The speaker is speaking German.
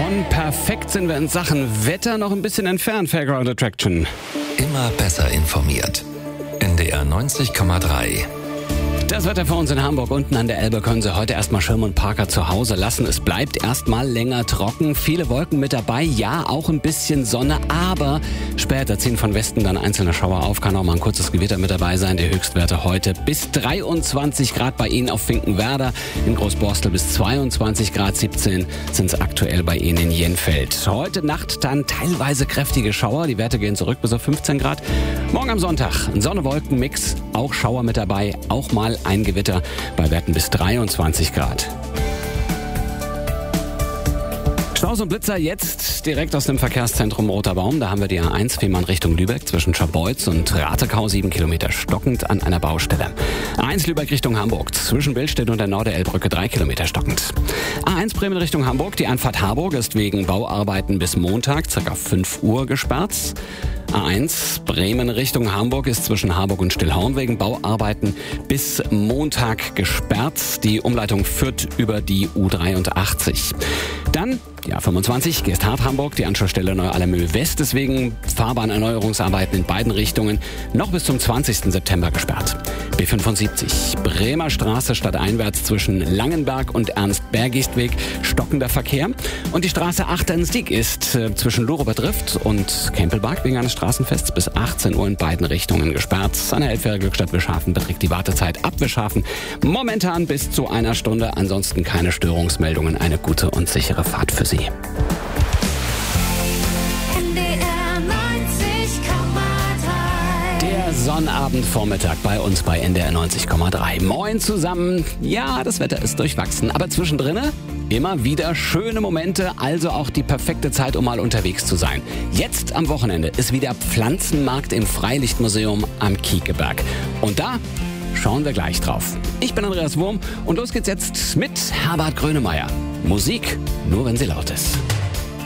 Von perfekt sind wir in Sachen Wetter noch ein bisschen entfernt, Fairground Attraction. Immer besser informiert. NDR 90,3. Das Wetter für uns in Hamburg. Unten an der Elbe können Sie heute erstmal Schirm und Parker zu Hause lassen. Es bleibt erstmal länger trocken. Viele Wolken mit dabei. Ja, auch ein bisschen Sonne. Aber später ziehen von Westen dann einzelne Schauer auf. Kann auch mal ein kurzes Gewitter mit dabei sein. Die Höchstwerte heute bis 23 Grad bei Ihnen auf Finkenwerder. In Großborstel bis 22 Grad. 17 sind es aktuell bei Ihnen in Jenfeld. Heute Nacht dann teilweise kräftige Schauer. Die Werte gehen zurück bis auf 15 Grad. Morgen am Sonntag ein Sonne-Wolken-Mix. Auch Schauer mit dabei. Auch mal ein Gewitter bei Werten bis 23 Grad. Staus und Blitzer jetzt direkt aus dem Verkehrszentrum Roter Baum. Da haben wir die A1 Fehmarn Richtung Lübeck zwischen Scharbeutz und Ratekau 7 Kilometer stockend an einer Baustelle. A1 Lübeck Richtung Hamburg zwischen Billstedt und der Norderelbbrücke 3 Kilometer stockend. A1 Bremen Richtung Hamburg. Die Einfahrt Harburg ist wegen Bauarbeiten bis Montag ca. 5 Uhr gesperrt. A1 Bremen Richtung Hamburg ist zwischen Harburg und Stillhorn wegen Bauarbeiten bis Montag gesperrt. Die Umleitung führt über die U83. Dann die A25 Geesthacht-Hamburg, die Anschlussstelle Neu-Allermühl West ist wegen Fahrbahnerneuerungsarbeiten in beiden Richtungen noch bis zum 20. September gesperrt. B75 Bremer Straße stadteinwärts zwischen Langenberg und Ernst-Bergicht-Weg stockender Verkehr. Und die Straße Achternstieg ist zwischen Lorobert-Rift und Kempelberg wegen eines Straßenfests bis 18 Uhr in beiden Richtungen gesperrt. An der Elbphäre-Glückstadt Wischhafen beträgt die Wartezeit ab Wischhafen momentan bis zu einer Stunde. Ansonsten keine Störungsmeldungen. Eine gute und sichere Fahrt für Sie. Der Sonnabendvormittag bei uns bei NDR 90,3. Moin zusammen. Ja, das Wetter ist durchwachsen, aber zwischendrin immer wieder schöne Momente, also auch die perfekte Zeit, um mal unterwegs zu sein. Jetzt am Wochenende ist wieder Pflanzenmarkt im Freilichtmuseum am Kiekeberg. Und da schauen wir gleich drauf. Ich bin Andreas Wurm und los geht's jetzt mit Herbert Grönemeyer. Musik, nur wenn sie laut ist.